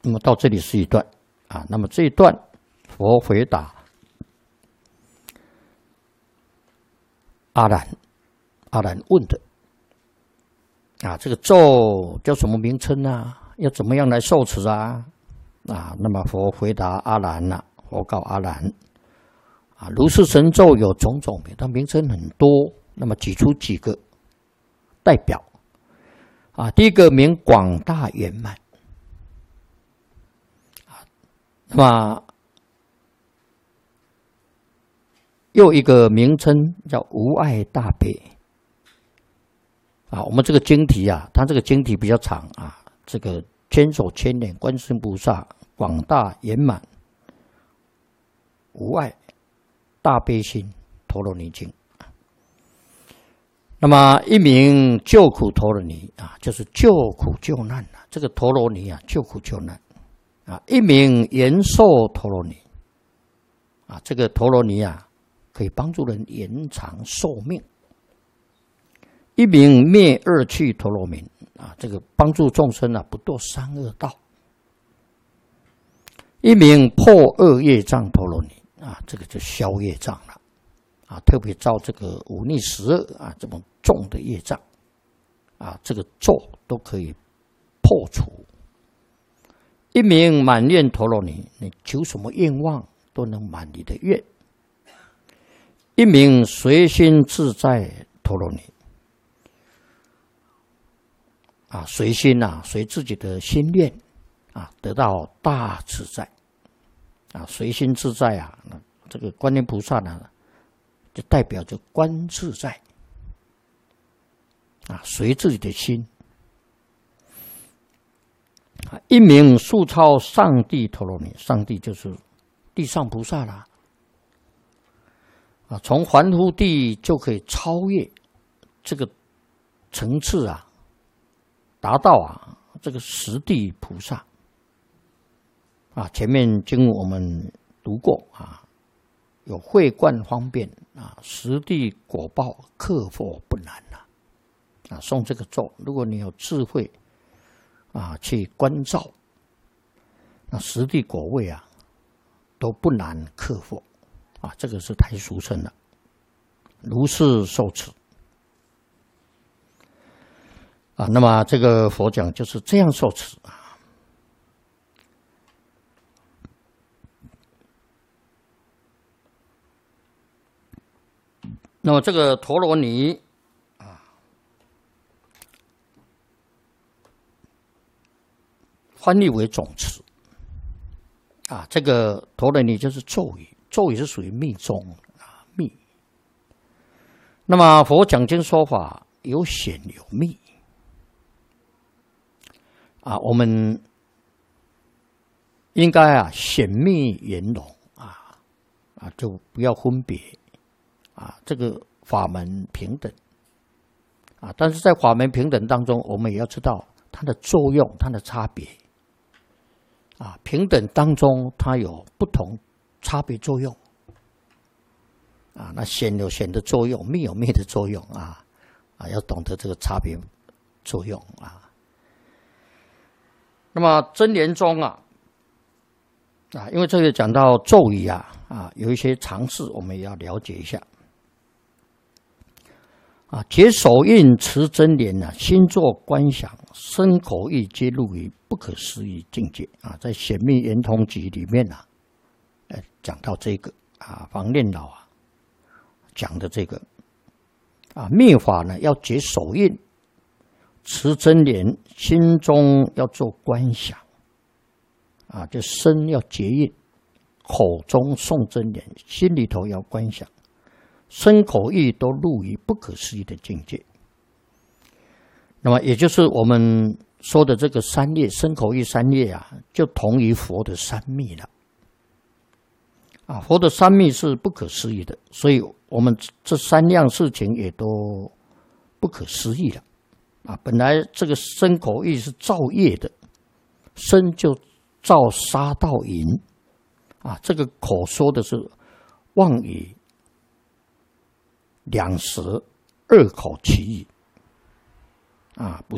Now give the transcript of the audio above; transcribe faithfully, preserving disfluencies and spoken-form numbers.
那么到这里是一段啊，那么这一段佛回答阿难，阿难问的啊，这个咒叫什么名称啊？要怎么样来受持啊？啊，那么佛回答阿难呐、啊，佛告阿难啊，如是神咒有种种名，它名称很多，那么举出几个代表啊，第一个名广大圆满啊，那么又一个名称叫无碍大悲啊，我们这个经题啊，它这个经题比较长啊，这个千手千眼观世音菩萨广大圆满无碍大悲心陀罗尼经。那么一名救苦陀罗尼啊，就是救苦救难啊，这个陀罗尼啊，救苦救难啊。一名延寿陀罗尼啊，这个陀罗尼啊，可以帮助人延长寿命。一名灭恶趣陀罗尼啊，这个帮助众生啊不堕三恶道。一名破恶业障陀罗尼啊，这个就消业障了啊，特别造这个忤逆十恶啊这么重的业障啊，这个咒都可以破除。一名满愿陀罗尼，你求什么愿望都能满你的愿。一名随心自在陀罗尼啊，随心啊，随自己的心愿啊，得到大自在啊，随心自在啊，这个观音菩萨呢，就代表着观自在啊，随自己的心啊。一名速超上帝陀罗尼，上帝就是地上菩萨啦啊，从凡夫地就可以超越这个层次啊，达到啊这个十地菩萨啊。前面经我们读过啊，有慧观方便啊，十地果报克佛不难啊。啊，诵这个咒，如果你有智慧啊，去关照，那十地果位啊都不难克服啊，这个是太殊胜了。如是受持啊，那么这个佛讲就是这样受持啊。那么这个陀罗尼啊，翻译为总持啊，这个陀罗尼就是咒语，咒语是属于密宗啊，密。那么佛讲经说法有显有密啊，我们应该啊显密圆融啊啊，就不要分别啊，这个法门平等啊，但是在法门平等当中，我们也要知道它的作用，它的差别啊，平等当中它有不同差别作用啊，那显有显的作用，密有密的作用啊啊，要懂得这个差别作用啊。那么真言中啊啊，因为这个讲到咒语啊啊，有一些常识我们也要了解一下啊。解手印持真言啊，心作观想，身口意皆入于不可思议境界啊。在显密圆通集里面啊，呃，讲到这个啊，方念老啊讲的这个啊，密法呢要解手印。持真言，心中要做观想，啊，就身要结印，口中诵真言，心里头要观想，身口意都入于不可思议的境界。那么，也就是我们说的这个三业，身口意三业啊，就同于佛的三密了。啊，佛的三密是不可思议的，所以我们这三样事情也都不可思议了。啊，本来这个身口意是造业的，身就造杀盗淫，啊，这个口说的是妄语、两舌、二口其意，啊，不